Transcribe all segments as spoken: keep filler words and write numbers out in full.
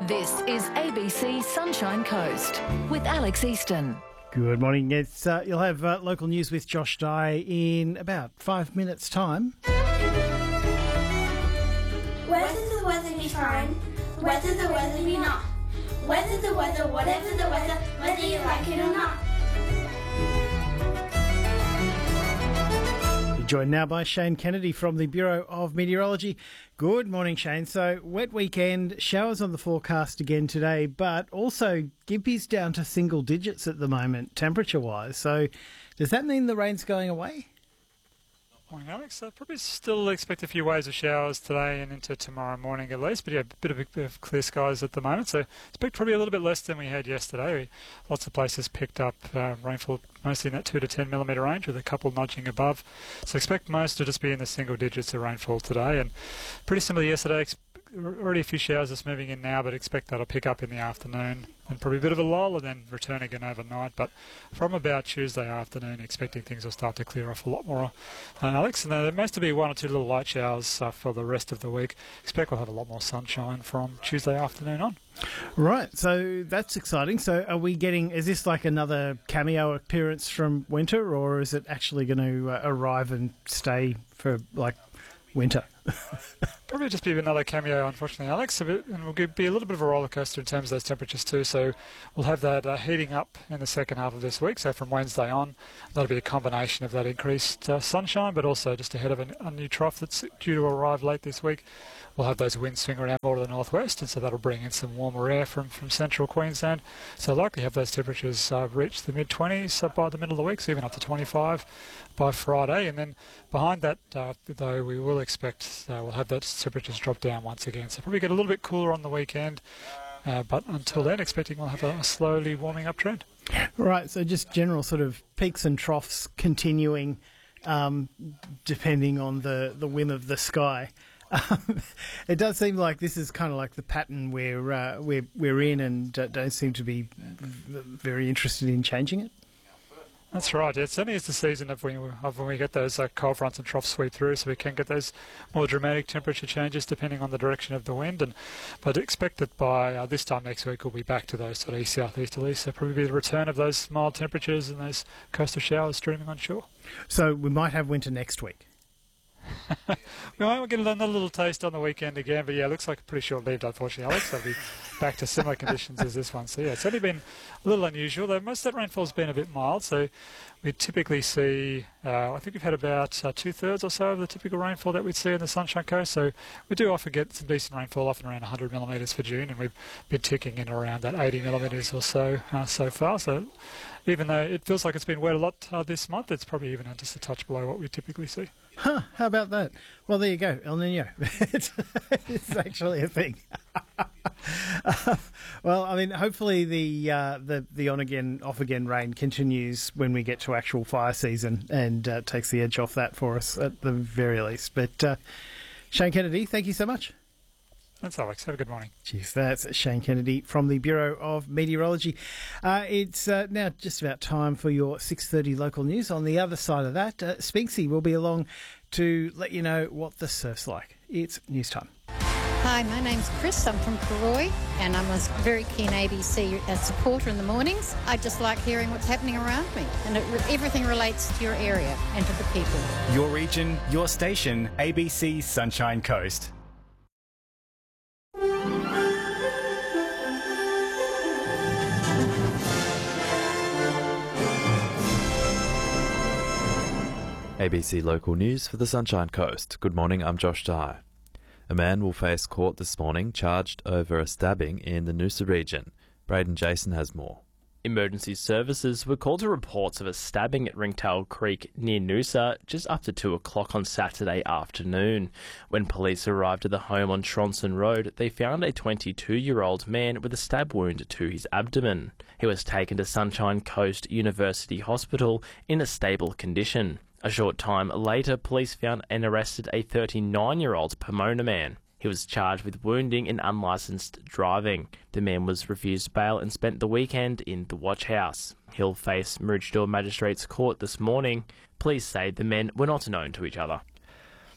This is A B C Sunshine Coast with Alex Easton. Good morning. It's, uh, you'll have uh, local news with Josh Dye in about five minutes' time. Whether the weather be fine, whether the weather be not, whether the weather, whatever the weather, whether you like it or not. Joined now by Shane Kennedy from the Bureau of Meteorology. Good morning, Shane. So, wet weekend, showers on the forecast again today, but also Gympie's down to single digits at the moment, temperature-wise. So, does that mean the rain's going away? Morning, Alex. I probably still expect a few waves of showers today and into tomorrow morning at least, but yeah, a bit of, a bit of clear skies at the moment, so expect probably a little bit less than we had yesterday. Lots of places picked up uh, rainfall mostly in that two to ten millimetre range, with a couple nudging above, so expect most to just be in the single digits of rainfall today, and pretty similar yesterday. Already a few showers that's moving in now, but expect that'll pick up in the afternoon and probably a bit of a lull and then return again overnight. But from about Tuesday afternoon, expecting things will start to clear off a lot more, uh, Alex. And there must be one or two little light showers uh, for the rest of the week. Expect we'll have a lot more sunshine from Tuesday afternoon on. Right, so that's exciting. So are we getting, is this like another cameo appearance from winter, or is it actually going to uh, arrive and stay for like winter? Probably just be another cameo, unfortunately, Alex, and we'll be a little bit of a roller coaster in terms of those temperatures too. So we'll have that uh, heating up in the second half of this week. So from Wednesday on, that'll be a combination of that increased uh, sunshine, but also just ahead of a, a new trough that's due to arrive late this week. We'll have those winds swing around more to the northwest, and so that'll bring in some warmer air from, from central Queensland. So likely have those temperatures uh, reach the mid twenties uh, by the middle of the week, so even up to twenty-five by Friday. And then behind that, uh, though, we will expect uh, we'll have those temperatures drop down once again. So probably get a little bit cooler on the weekend, uh, but until then, expecting we'll have a, a slowly warming up trend. Right, so just general sort of peaks and troughs continuing, um, depending on the, the whim of the sky. Um, it does seem like this is kind of like the pattern we're uh, we're we're in, and uh, don't seem to be very interested in changing it. That's right. It certainly is the season of when, of when we get those uh, cold fronts and troughs sweep through, so we can get those more dramatic temperature changes depending on the direction of the wind. And but expect that by uh, this time next week we'll be back to those sort of east southeasterlies. So probably be the return of those mild temperatures and those coastal showers streaming on shore. So we might have winter next week. We might get another little taste on the weekend again, but yeah, it looks like a pretty short-lived, unfortunately, Alex. They'll be back to similar conditions as this one. So yeah, it's only been a little unusual, though most of that rainfall's been a bit mild. So we typically see, uh, I think we've had about uh, two-thirds or so of the typical rainfall that we'd see in the Sunshine Coast. So we do often get some decent rainfall, often around one hundred millimetres for June, and we've been ticking in around that eighty millimetres or so uh, so far. So even though it feels like it's been wet a lot uh, this month, it's probably even just a touch below what we typically see. Huh, how about that? Well, there you go, El Nino. it's, it's actually a thing. uh, well, I mean, hopefully the uh, the the on again, off again rain continues when we get to actual fire season, and uh, takes the edge off that for us at the very least. But uh, Shane Kennedy, thank you so much. That's Alex. Have a good morning. Cheers. That's Shane Kennedy from the Bureau of Meteorology. Uh, it's uh, now just about time for your six thirty local news. On the other side of that, uh, Spinksy will be along to let you know what the surf's like. It's news time. Hi, my name's Chris. I'm from Karoi, and I'm a very keen A B C supporter in the mornings. I just like hearing what's happening around me, and it, everything relates to your area and to the people. Your region, your station, A B C Sunshine Coast. A B C Local News for the Sunshine Coast. Good morning, I'm Josh Dye. A man will face court this morning charged over a stabbing in the Noosa region. Braden Jason has more. Emergency services were called to reports of a stabbing at Ringtail Creek near Noosa just after two o'clock on Saturday afternoon. When police arrived at the home on Tronson Road, they found a twenty-two-year-old man with a stab wound to his abdomen. He was taken to Sunshine Coast University Hospital in a stable condition. A short time later, police found and arrested a thirty-nine-year-old Pomona man. He was charged with wounding and unlicensed driving. The man was refused bail and spent the weekend in the watch house. He'll face Maroochydore Magistrates Court this morning. Police say the men were not known to each other.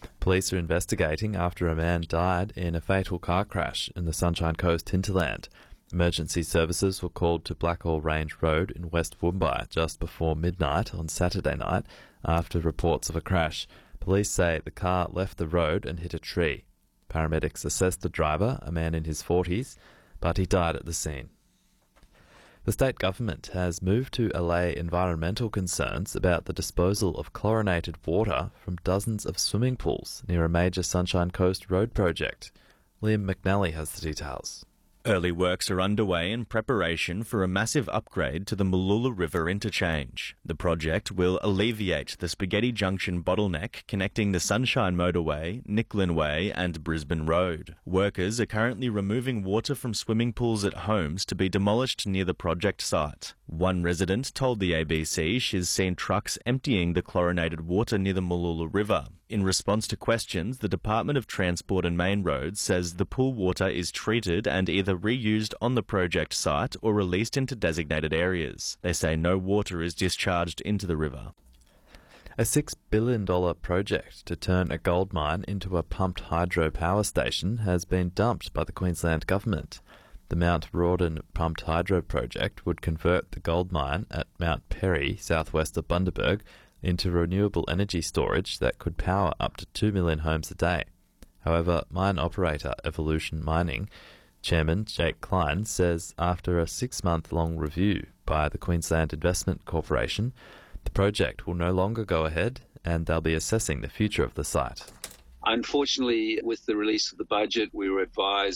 Police are investigating after a man died in a fatal car crash in the Sunshine Coast hinterland. Emergency services were called to Blackall Range Road in West Woombye just before midnight on Saturday night after reports of a crash. Police say the car left the road and hit a tree. Paramedics assessed the driver, a man in his forties, but he died at the scene. The state government has moved to allay environmental concerns about the disposal of chlorinated water from dozens of swimming pools near a major Sunshine Coast road project. Liam McNally has the details. Early works are underway in preparation for a massive upgrade to the Mooloolah River interchange. The project will alleviate the Spaghetti Junction bottleneck connecting the Sunshine Motorway, Nicklin Way and Brisbane Road. Workers are currently removing water from swimming pools at homes to be demolished near the project site. One resident told the A B C she's seen trucks emptying the chlorinated water near the Mooloolah River. In response to questions, the Department of Transport and Main Roads says the pool water is treated and either reused on the project site or released into designated areas. They say no water is discharged into the river. A six billion dollars project to turn a gold mine into a pumped hydro power station has been dumped by the Queensland Government. The Mount Rawdon pumped hydro project would convert the gold mine at Mount Perry, southwest of Bundaberg, into renewable energy storage that could power up to two million homes a day. However, mine operator Evolution Mining Chairman Jake Klein says after a six-month-long review by the Queensland Investment Corporation, the project will no longer go ahead and they'll be assessing the future of the site. Unfortunately, with the release of the budget, we were advised